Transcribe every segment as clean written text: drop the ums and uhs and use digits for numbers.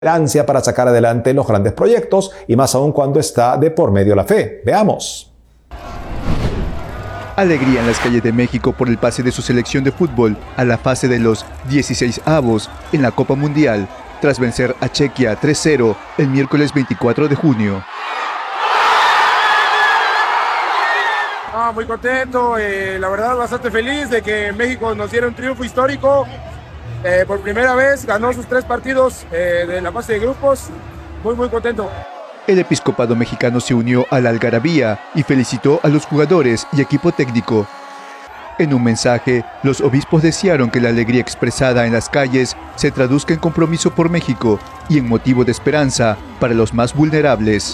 perseverancia para sacar adelante los grandes proyectos y más aún cuando está de por medio la fe. Veamos. Alegría en las calles de México por el pase de su selección de fútbol a la fase de los 16avos en la Copa Mundial, tras vencer a Chequia 3-0 el miércoles 24 de junio. Muy contento, la verdad bastante feliz de que México nos diera un triunfo histórico. Por primera vez ganó sus 3 partidos de la fase de grupos. Muy contento. El episcopado mexicano se unió a la algarabía y felicitó a los jugadores y equipo técnico. En un mensaje, los obispos desearon que la alegría expresada en las calles se traduzca en compromiso por México y en motivo de esperanza para los más vulnerables.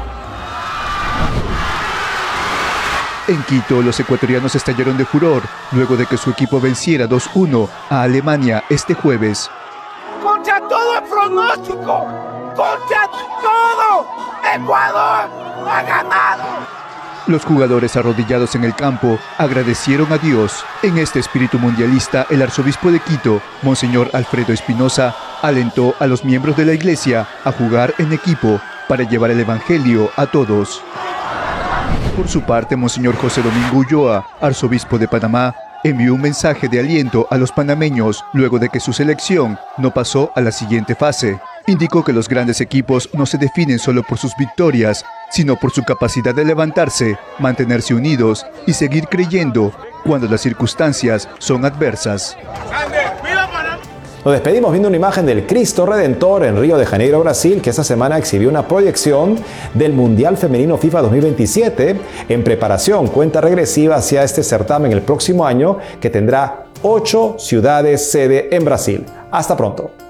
En Quito, los ecuatorianos estallaron de furor luego de que su equipo venciera 2-1 a Alemania este jueves. ¡Contra todo el pronóstico! ¡Contra todo! ¡Ecuador ha ganado! Los jugadores arrodillados en el campo agradecieron a Dios. En este espíritu mundialista, el arzobispo de Quito, Monseñor Alfredo Espinosa, alentó a los miembros de la iglesia a jugar en equipo para llevar el evangelio a todos. Por su parte, Monseñor José Domingo Ulloa, arzobispo de Panamá, envió un mensaje de aliento a los panameños luego de que su selección no pasó a la siguiente fase. Indicó que los grandes equipos no se definen solo por sus victorias, sino por su capacidad de levantarse, mantenerse unidos y seguir creyendo cuando las circunstancias son adversas. Nos despedimos viendo una imagen del Cristo Redentor en Río de Janeiro, Brasil, que esta semana exhibió una proyección del Mundial Femenino FIFA 2027 en preparación, cuenta regresiva hacia este certamen el próximo año, que tendrá 8 ciudades sede en Brasil. Hasta pronto.